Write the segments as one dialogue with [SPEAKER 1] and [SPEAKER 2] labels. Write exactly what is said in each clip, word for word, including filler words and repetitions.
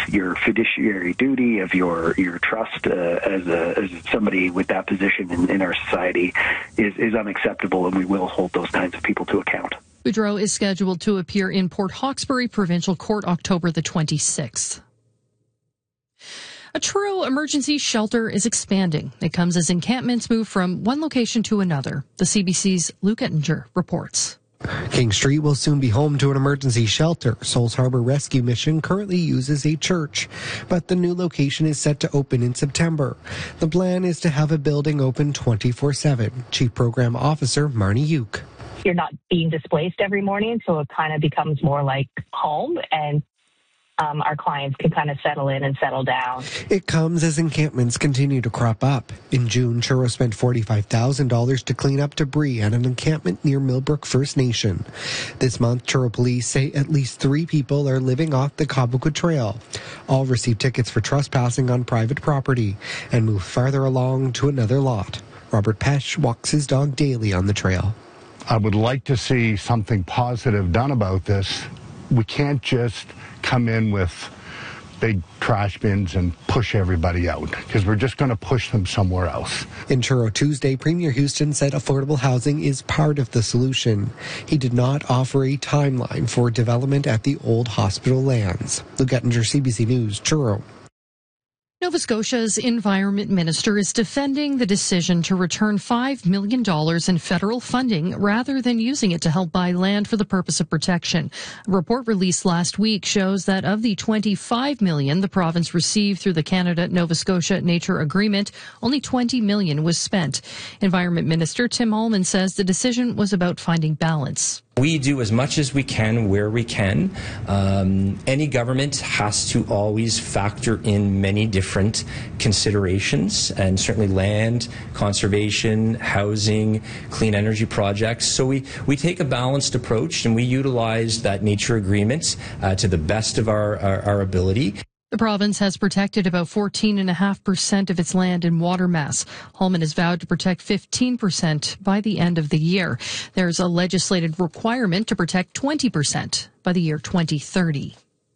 [SPEAKER 1] your fiduciary duty, of your your trust uh, as, a, as somebody with that position in, in our society is, is unacceptable, and we will hold those kinds of people to account.
[SPEAKER 2] Boudreau is scheduled to appear in Port Hawkesbury Provincial Court October the twenty-sixth. A Truro emergency shelter is expanding. It comes as encampments move from one location to another. The C B C's Luke Ettinger reports.
[SPEAKER 3] King Street will soon be home to an emergency shelter. Souls Harbor Rescue Mission currently uses a church, but the new location is set to open in September. The plan is to have a building open twenty-four seven. Chief Program Officer Marnie Uke.
[SPEAKER 4] You're not being displaced every morning, so it kind of becomes more like home, and Um, our clients can kind of settle in and settle down.
[SPEAKER 3] It comes as encampments continue to crop up. In June, Truro spent forty-five thousand dollars to clean up debris at an encampment near Millbrook First Nation. This month, Truro police say at least three people are living off the Kabuka Trail. All received tickets for trespassing on private property and moved farther along to another lot. Robert Pesch walks his dog daily on the trail.
[SPEAKER 5] I would like to see something positive done about this. We can't just come in with big trash bins and push everybody out, because we're just going to push them somewhere else.
[SPEAKER 3] In Truro Tuesday, Premier Houston said affordable housing is part of the solution. He did not offer a timeline for development at the old hospital lands. Luke Ettinger, C B C News, Truro.
[SPEAKER 2] Nova Scotia's Environment Minister is defending the decision to return five million dollars in federal funding rather than using it to help buy land for the purpose of protection. A report released last week shows that of the twenty-five million dollars the province received through the Canada-Nova Scotia Nature Agreement, only twenty million dollars was spent. Environment Minister Tim Allman says the decision was about finding balance.
[SPEAKER 6] We do as much as we can where we can. Um, any government has to always factor in many different considerations, and certainly land, conservation, housing, clean energy projects. So we, we take a balanced approach, and we utilize that nature agreement uh, to the best of our, our, our ability.
[SPEAKER 2] The province has protected about fourteen point five percent of its land and water mass. Holman has vowed to protect fifteen percent by the end of the year. There's a legislated requirement to protect twenty percent by the year twenty thirty.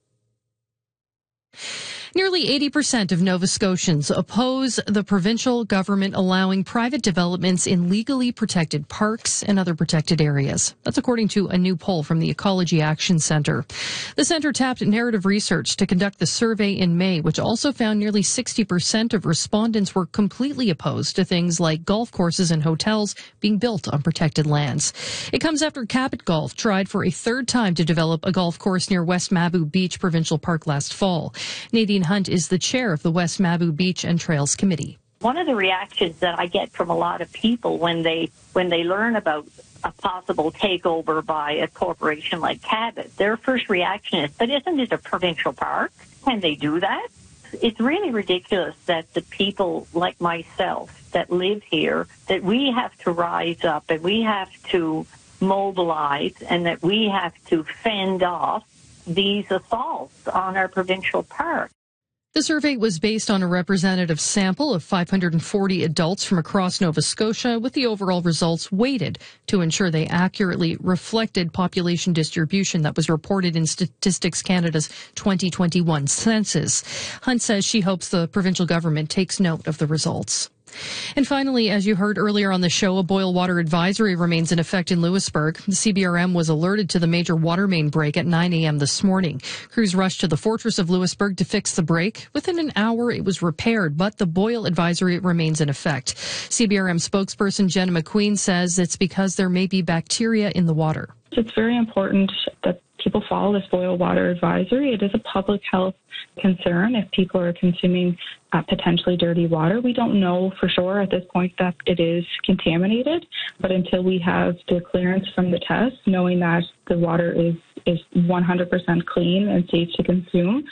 [SPEAKER 2] Nearly eighty percent of Nova Scotians oppose the provincial government allowing private developments in legally protected parks and other protected areas. That's according to a new poll from the Ecology Action Centre. The centre tapped Narrative Research to conduct the survey in May, which also found nearly sixty percent of respondents were completely opposed to things like golf courses and hotels being built on protected lands. It comes after Cabot Golf tried for a third time to develop a golf course near West Mabou Beach Provincial Park last fall. Nadine Hunt is the chair of the West Mabou Beach and Trails Committee.
[SPEAKER 7] One of the reactions that I get from a lot of people when they when they learn about a possible takeover by a corporation like Cabot, their first reaction is, but isn't it a provincial park? Can they do that? It's really ridiculous that the people like myself that live here, that we have to rise up and we have to mobilize and that we have to fend off these assaults on our provincial park.
[SPEAKER 2] The survey was based on a representative sample of five hundred forty adults from across Nova Scotia, with the overall results weighted to ensure they accurately reflected population distribution that was reported in Statistics Canada's twenty twenty-one census. Hunt says she hopes the provincial government takes note of the results. And finally, as you heard earlier on the show, a boil water advisory remains in effect in Lewisburg. The C B R M was alerted to the major water main break at nine a.m. this morning. Crews rushed to the Fortress of Lewisburg to fix the break. Within an hour, it was repaired, but the boil advisory remains in effect. C B R M spokesperson Jenna McQueen says it's because there may be bacteria in the water.
[SPEAKER 8] It's very important that people follow this boil water advisory. It is a public health concern if people are consuming uh, potentially dirty water. We don't know for sure at this point that it is contaminated, but until we have the clearance from the test, knowing that the water is, is one hundred percent clean and safe to consume,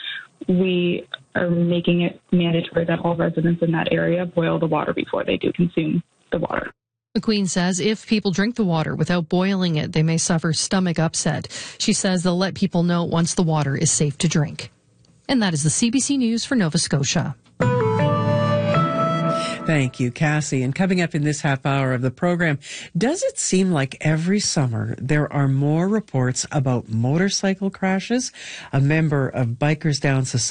[SPEAKER 8] we are making it mandatory that all residents in that area boil the water before they do consume the water.
[SPEAKER 2] McQueen says if people drink the water without boiling it, they may suffer stomach upset. She says they'll let people know once the water is safe to drink. And that is the C B C News for Nova Scotia.
[SPEAKER 9] Thank you, Cassie. And coming up in this half hour of the program, does it seem like every summer there are more reports about motorcycle crashes? A member of Bikers Down Society